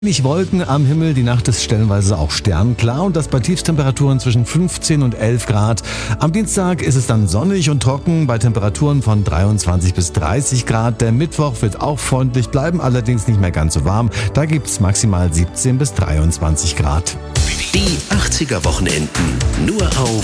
Wenig Wolken am Himmel, die Nacht ist stellenweise auch sternklar und das bei Tiefstemperaturen zwischen 15 und 11 Grad. Am Dienstag ist es dann sonnig und trocken bei Temperaturen von 23 bis 30 Grad. Der Mittwoch wird auch freundlich bleiben, allerdings nicht mehr ganz so warm. Da gibt es maximal 17 bis 23 Grad. Die 80er Wochenenden nur auf